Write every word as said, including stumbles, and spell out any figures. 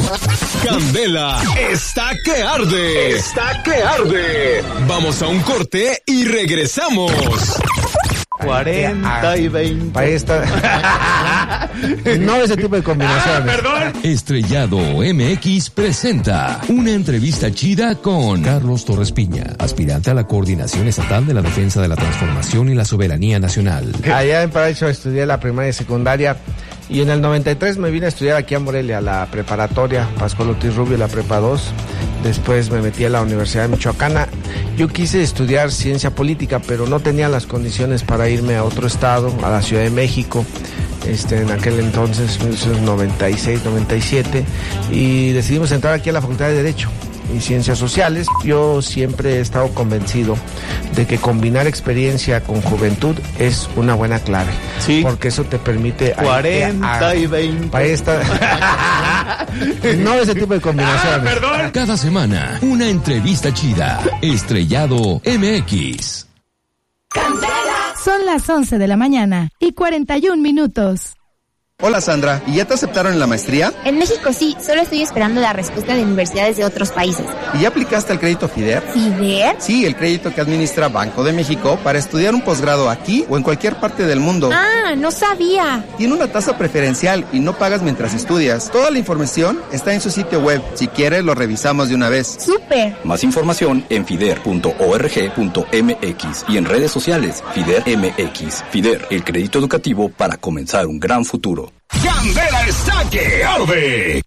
Candela está que arde. Está que arde. Vamos a un corte y regresamos. cuarenta y veinte. Para esta. No ese tipo de combinaciones. Ah, perdón. Estrellado M X presenta una entrevista chida con Carlos Torres Piña, aspirante a la Coordinación Estatal de la Defensa de la Transformación y la Soberanía Nacional. Allá en Paraíso estudié la primaria y secundaria. Y en el noventa y tres me vine a estudiar aquí a Morelia, la preparatoria, Pascual Ortiz Rubio, la prepa dos. Después me metí a la Universidad de Michoacana. Yo quise estudiar ciencia política, pero no tenía las condiciones para irme a otro estado, a la Ciudad de México. Este, en aquel entonces, noventa y seis, noventa y siete. Y decidimos entrar aquí a la Facultad de Derecho y Ciencias Sociales. Yo siempre he estado convencido de que combinar experiencia con juventud es una buena clave. Sí. Porque eso te permite... cuarenta y veinte. Para esta... No ese tipo de combinaciones. Ah, perdón. Cada semana, una entrevista chida. Estrellado M X. Son las once de la mañana y cuarenta y un minutos. Hola Sandra, ¿y ya te aceptaron en la maestría? En México sí, solo estoy esperando la respuesta de universidades de otros países. ¿Y ya aplicaste al crédito FIDER? ¿FIDER? Sí, el crédito que administra Banco de México para estudiar un posgrado aquí o en cualquier parte del mundo. Ah, no sabía. Tiene una tasa preferencial y no pagas mientras estudias. Toda la información está en su sitio web. Si quieres, lo revisamos de una vez. ¡Súper! Más información en fider punto org punto m x y en redes sociales FIDER M X. FIDER, el crédito educativo para comenzar un gran futuro. Candela está que arde.